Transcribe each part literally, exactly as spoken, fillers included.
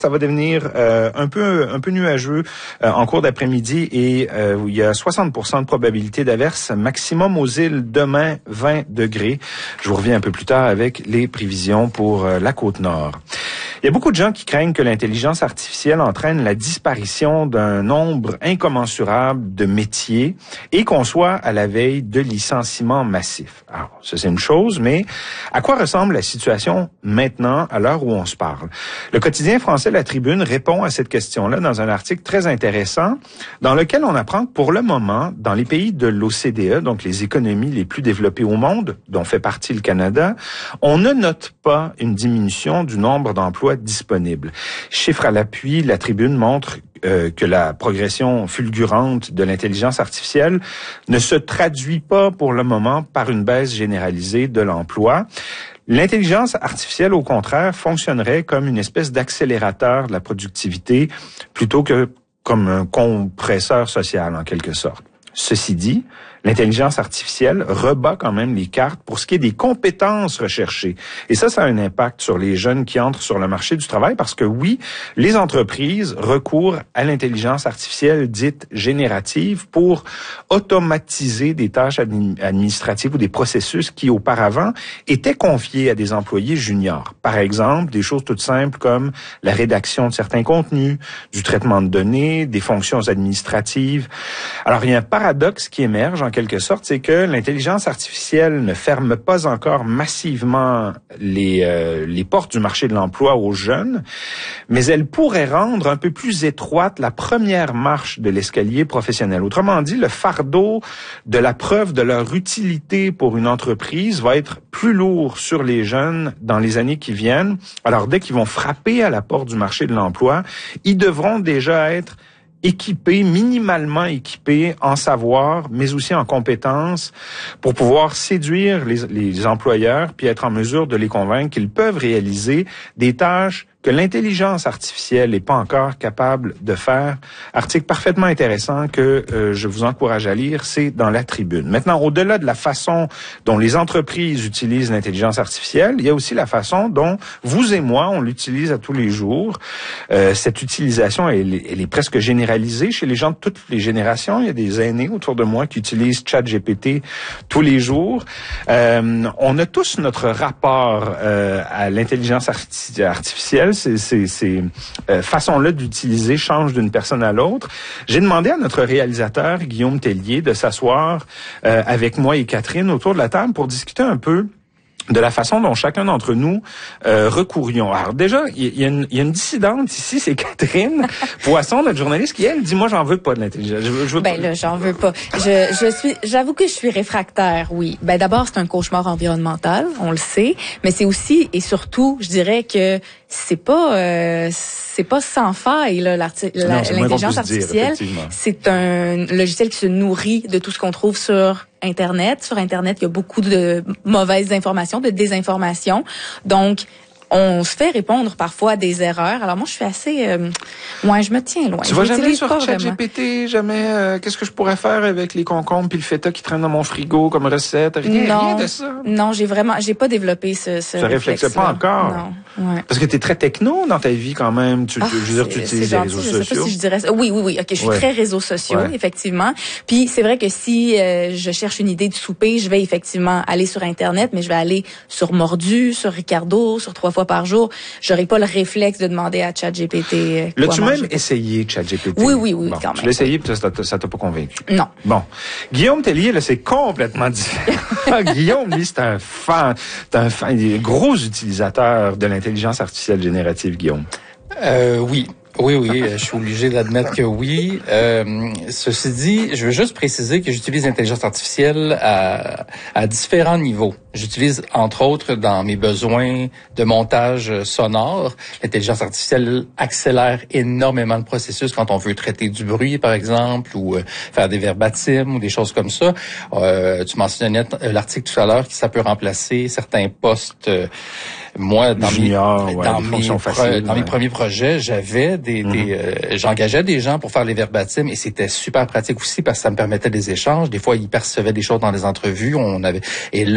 Ça va devenir euh, un peu un peu nuageux euh, en cours d'après-midi et euh, il y a soixante pour cent de probabilité d'averse, maximum aux îles demain vingt degrés. Je vous reviens un peu plus tard avec les prévisions pour euh, la côte nord. Il y a beaucoup de gens qui craignent que l'intelligence artificielle entraîne la disparition d'un nombre incommensurable de métiers et qu'on soit à la veille de licenciements massifs. Alors, ça c'est une chose, mais à quoi ressemble la situation maintenant à l'heure où on se parle? Le quotidien français La Tribune répond à cette question-là dans un article très intéressant dans lequel on apprend que pour le moment, dans les pays de l'O C D E, donc les économies les plus développées au monde, dont fait partie le Canada, on ne note pas une diminution du nombre d'emplois disponibles. Chiffres à l'appui, La Tribune montre Euh, que la progression fulgurante de l'intelligence artificielle ne se traduit pas pour le moment par une baisse généralisée de l'emploi. L'intelligence artificielle, au contraire, fonctionnerait comme une espèce d'accélérateur de la productivité plutôt que comme un compresseur social, en quelque sorte. Ceci dit, l'intelligence artificielle rebat quand même les cartes pour ce qui est des compétences recherchées. Et ça, ça a un impact sur les jeunes qui entrent sur le marché du travail parce que oui, les entreprises recourent à l'intelligence artificielle dite générative pour automatiser des tâches administratives ou des processus qui auparavant étaient confiés à des employés juniors. Par exemple, des choses toutes simples comme la rédaction de certains contenus, du traitement de données, des fonctions administratives. Alors, il y a un paradoxe qui émerge en quelque sorte, c'est que l'intelligence artificielle ne ferme pas encore massivement les, euh, les portes du marché de l'emploi aux jeunes, mais elle pourrait rendre un peu plus étroite la première marche de l'escalier professionnel. Autrement dit, le fardeau de la preuve de leur utilité pour une entreprise va être plus lourd sur les jeunes dans les années qui viennent. Alors, dès qu'ils vont frapper à la porte du marché de l'emploi, ils devront déjà être équipés, minimalement équipés en savoir, mais aussi en compétences pour pouvoir séduire les, les employeurs puis être en mesure de les convaincre qu'ils peuvent réaliser des tâches que l'intelligence artificielle n'est pas encore capable de faire. Article parfaitement intéressant que euh, je vous encourage à lire, c'est dans La Tribune. Maintenant, au-delà de la façon dont les entreprises utilisent l'intelligence artificielle, il y a aussi la façon dont vous et moi, on l'utilise à tous les jours. Euh, cette utilisation, elle, elle est presque généralisée chez les gens de toutes les générations. Il y a des aînés autour de moi qui utilisent ChatGPT tous les jours. Euh, on a tous notre rapport euh, à l'intelligence arti- artificielle. Ces, ces, ces euh, façons-là d'utiliser changent d'une personne à l'autre. J'ai demandé à notre réalisateur, Guillaume Tellier, de s'asseoir euh, avec moi et Catherine autour de la table pour discuter un peu de la façon dont chacun d'entre nous euh, recourions. Alors déjà, il y, y, y a une dissidente ici, c'est Catherine Poisson, notre journaliste, qui elle dit moi j'en veux pas de l'intelligence. Je, je veux ben pas. là, j'en veux pas. Je, je suis, j'avoue que je suis réfractaire, oui. Ben d'abord c'est un cauchemar environnemental, on le sait, mais c'est aussi et surtout, je dirais que c'est pas, euh, c'est pas sans faille là, l'arti- non, la, l'intelligence artificielle. Dire, c'est un logiciel qui se nourrit de tout ce qu'on trouve sur Internet. Sur Internet, il y a beaucoup de mauvaises informations, de désinformation. Donc, on se fait répondre parfois à des erreurs. Alors moi, je suis assez... Euh, ouais, je me tiens loin. Tu vas jamais sur ChatGPT, jamais... Euh, qu'est-ce que je pourrais faire avec les concombres puis le feta qui traîne dans mon frigo comme recette? Rien, non, rien de ça? Non, j'ai vraiment... J'ai pas développé ce, ce Ça réflexe pas encore? Non, ouais. Parce que tu es très techno dans ta vie quand même. Tu, ah, je veux dire, tu utilises les réseaux sociaux. Je sais pas si je dirais ça. Oui, oui, oui. OK, je suis ouais. très réseaux sociaux, ouais. effectivement. Puis c'est vrai que si euh, je cherche une idée de souper, je vais effectivement aller sur Internet, mais je vais aller sur Mordu, sur Ricardo, sur trois fois par jour. J'aurais pas le réflexe de demander à ChatGPT. L'as-tu même essayé ChatGPT? Oui, oui, oui, bon, quand même. Tu l'as essayé puis ça t'a, ça t'a pas convaincu? Non. Bon. Guillaume Tellier, là, c'est complètement différent. Guillaume, lui, c'est un fan, c'est un fan, il est gros utilisateur de l'intelligence artificielle générative, Guillaume. Euh, oui. Oui, oui, je suis obligé d'admettre que oui. Euh, ceci dit, je veux juste préciser que j'utilise l'intelligence artificielle à, à différents niveaux. J'utilise, entre autres, dans mes besoins de montage sonore. L'intelligence artificielle accélère énormément le processus quand on veut traiter du bruit, par exemple, ou euh, faire des verbatims ou des choses comme ça. Euh, tu mentionnais l'article tout à l'heure qui ça peut remplacer certains postes. Euh, moi, dans, Junior, mes, ouais, dans, mes, faciles, dans ouais. mes premiers projets, j'avais des, mm-hmm. des euh, j'engageais des gens pour faire les verbatims et c'était super pratique aussi parce que ça me permettait des échanges. Des fois, ils percevaient des choses dans les entrevues. On avait et là, on a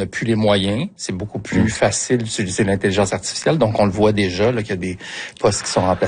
plus les moyens. C'est beaucoup plus mmh. facile d'utiliser l'intelligence artificielle. Donc, on le voit déjà, là, qu'il y a des postes qui sont remplacés